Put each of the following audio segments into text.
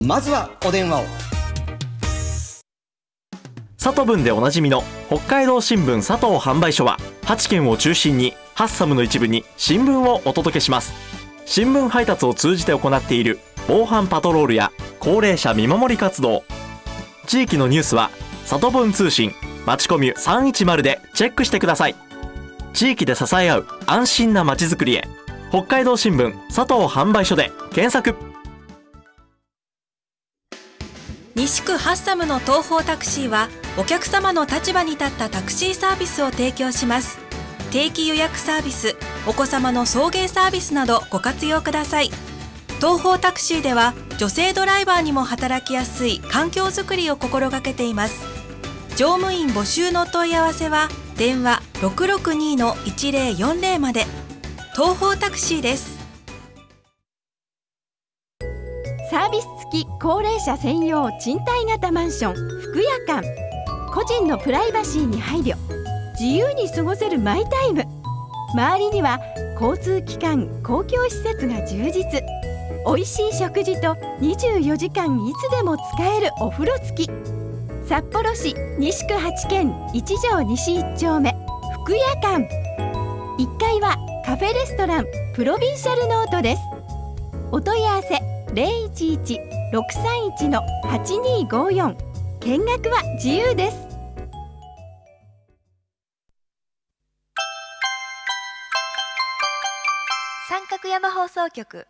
まずはお電話を。 佐藤文でおなじみの北海道新聞佐藤販売所は8県を中心にハッサムの一部に新聞をお届けします。新聞配達を通じて行っている防犯パトロールや高齢者見守り活動、地域のニュースは佐藤文通信まちコミュ310でチェックしてください。地域で支え合う安心なまちづくりへ、北海道新聞佐藤販売所で検索。 西区ハッサムの東方タクシーはお客様の立場に立ったタクシーサービスを提供します。定期予約サービス、お子様の送迎サービスなどご活用ください。東方タクシーでは女性ドライバーにも働きやすい環境づくりを心がけています。乗務員募集の問い合わせは電話 662-1040 まで。東方タクシーです。 サービス付き高齢者専用賃貸型マンション福屋館。個人のプライバシーに配慮、自由に過ごせるマイタイム。周りには交通機関、公共施設が充実。おいしい食事と24時間いつでも使えるお風呂付き。札幌市西区8軒一条西1丁目福屋館。1階はカフェレストランプロビンシャルノートです。お問い合わせ 011-631-8254。 見学は自由です。 三角山放送局。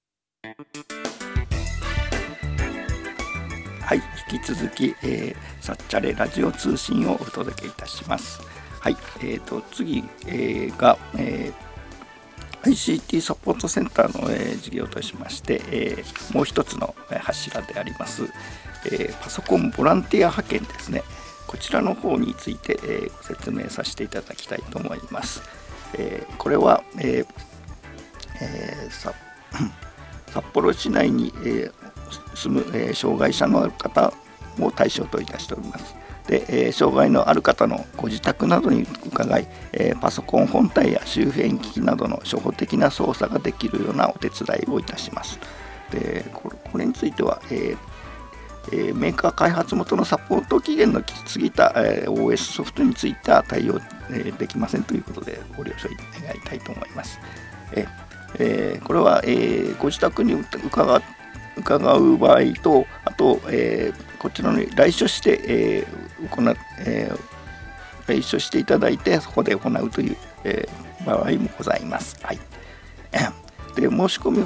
はい、引き続き、サッチャレラジオ通信をお届けいたします。はい、次、が、ICT サポートセンターの、事業としまして、もう一つの柱であります、パソコンボランティア派遣ですね。こちらの方について、ご説明させていただきたいと思います。これは、札幌市内に、住む、障害者のある方を対象といたしております。で、障害のある方のご自宅などに伺い、パソコン本体や周辺機器などの初歩的な操作ができるようなお手伝いをいたします。で、これについては、メーカー開発元のサポート期限の過ぎた、OS ソフトについては対応、できませんということでご了承願いたいと思います。これは、ご自宅に伺う場合と、あと、こちらに来所して、来所していただいてそこで行うという、場合もございます。はい、で申し込み、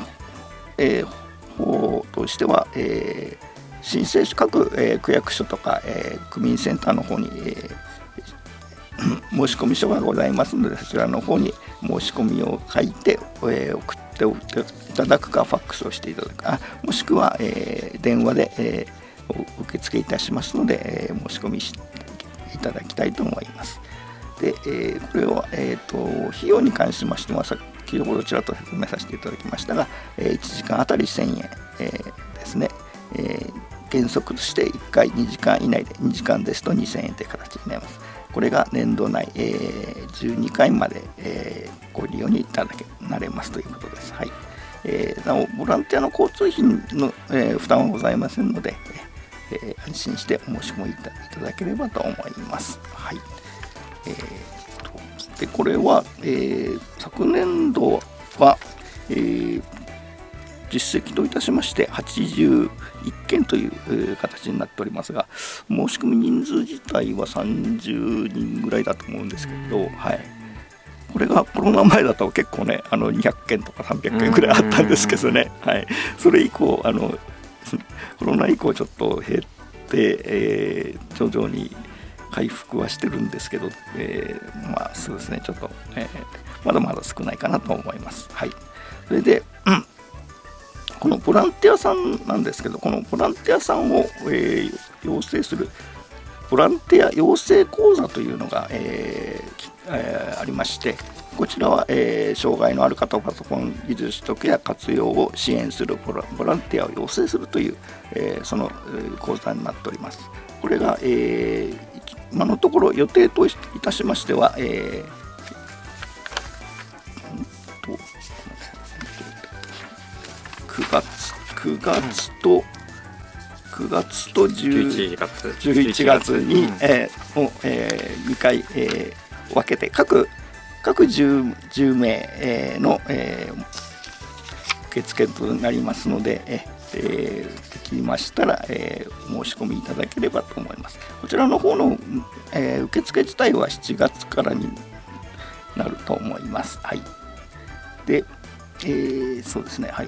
方としては、申請書各、区役所とか、区民センターの方に、申し込み書がございますので、そちらの方に申し込みを書いて、送っていただくか、ファックスをしていただくか、もしくは、電話で、受付いたしますので、申し込みしていただきたいと思います。で、これは、費用に関しましては先ほどちらっと説明させていただきましたが、1時間あたり1000円、ですね。原則として1回2時間以内で、2時間ですと2000円という形になります。これが年度内、12回まで、ご利用になれますということです。はい。なおボランティアの交通費の、負担はございませんので、安心してお申し込みいただければと思います。はい。でこれは、昨年度は、実績といたしまして81件という形になっておりますが、申し込み人数自体は30人ぐらいだと思うんですけど、はい、これがコロナ前だと結構ね、200件とか300件ぐらいあったんですけどね、はい、それ以降コロナ以降ちょっと減って、徐々に回復はしてるんですけど、まあそうですね、ちょっと、まだまだ少ないかなと思います。はい、それで、このボランティアさんなんですけど、このボランティアさんを、養成するボランティア養成講座というのが、ありまして、こちらは、障害のある方パソコン技術取得や活用を支援するボランティアを養成するという、その講座になっております。これが、今のところ予定といたしましては、9月と 9月と 11 月に、2回、分けて各 10名、の、受付となりますので、できましたら、申し込みいただければと思います。こちらの方の、受付自体は7月からになると思います。はい。で、そうですね。はい。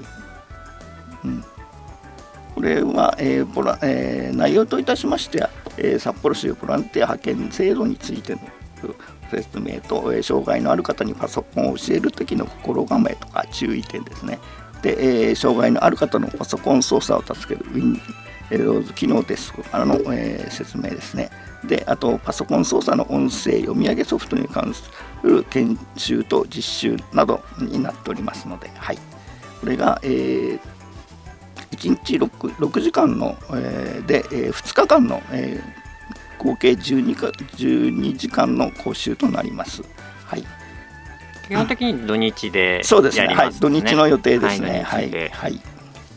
これは、内容といたしましては、札幌市ボランティア派遣制度についての説明と、障害のある方にパソコンを教える時の心構えとか注意点ですね。で、障害のある方のパソコン操作を助ける Windows 機能ですとかの、説明ですね。で、あとパソコン操作の音声読み上げソフトに関する研修と実習などになっておりますので、はい、これが、1日 6時間の、で、2日間の、合計12時間の講習となります。はい、 基本的に土日でやりますね。 そうですね。はい、土日の予定ですね。 はい。 はい。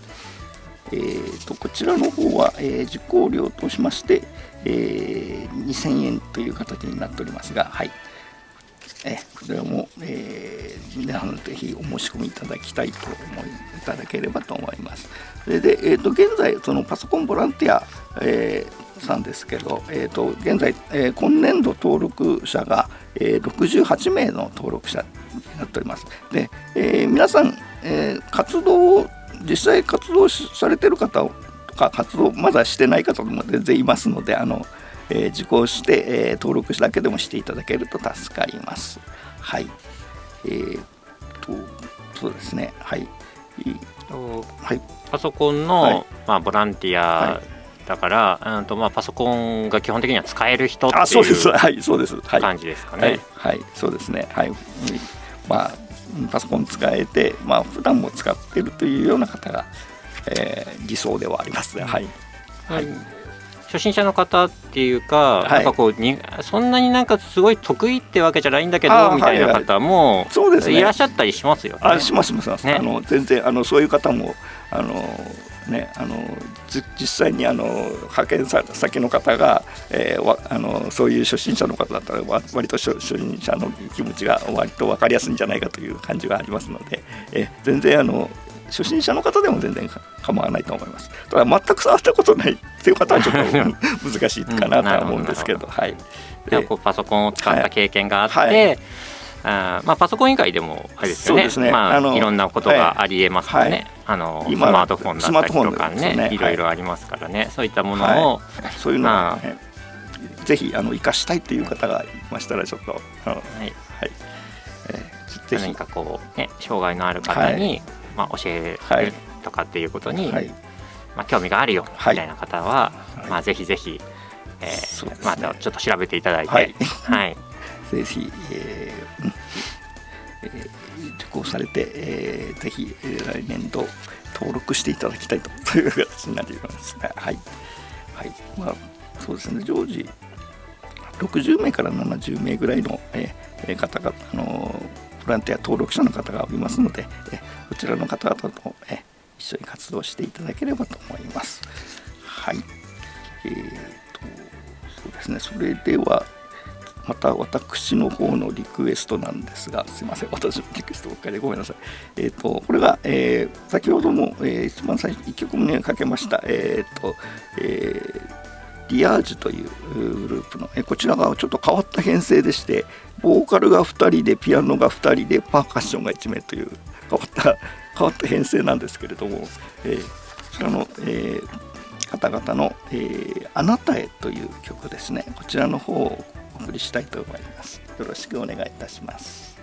こちらの方は、受講料としまして、2000円という形になっておりますが、はい。こちらも、皆さんぜひお申し込みいただきたいと思いただければと思います。それで、現在そのパソコンボランティア、さんですけど、現在、今年度登録者が、68名の登録者になっております。で、皆さん、実際活動されている方とか活動まだしてない方も全然いますので、受講して、登録だけでもしていただけると助かります。はい。そうですね。はい。はい、 パソコンの、ボランティアだから、パソコンが基本的には使える人っていう感じですかね。 はい、そうですね。はい。パソコン使えて、普段も使っているというような方が、理想ではありますね。はい。はい。 初心者の方っていうか、なんかこうそんなになんかすごい得意ってわけじゃないんだけどみたいな方もいらっしゃったりしますよね。 します。ね、全然そういう方も実際に派遣先の方が、そういう初心者の方だったら割と初心者の気持ちが割と分かりやすいんじゃないかという感じがありますので、全然初心者の方でも全然構わないと思います。ただ全く触ったことないっていう方はちょっと難しいかなとは思うんですけど、はい。 パソコンを使った経験があって、パソコン以外でもあれですよね。いろんなことがありえますからね。スマートフォンだったりとかね、いろいろありますからね。そういったものを、 そういうのをぜひ活かしたいという方がいましたらちょっと何かこうね、障害のある方に教えるとかっていうことに興味があるよみたいな方は、ぜひぜひちょっと調べていただいて、 ぜひ受講されて、ぜひ来年度登録していただきたいという形になりますが、そうですね、常時60名から70名ぐらいの方々ボランティア登録者の方がおりますので、こちらの方々と一緒に活動していただければと思います。はい。そうですね。それではまた私の方のリクエストなんですが、すいません、私のリクエストばっかりでごめんなさい。これが、先ほども、一番最初1曲目にかけました、リアージュというグループの、こちらがちょっと変わった編成でして、ボーカルが2人でピアノが2人でパーカッションが1名という変わった編成なんですけれども、こちらの、方々の、あなたへという曲ですね。こちらの方をお送りしたいと思います。よろしくお願いいたします。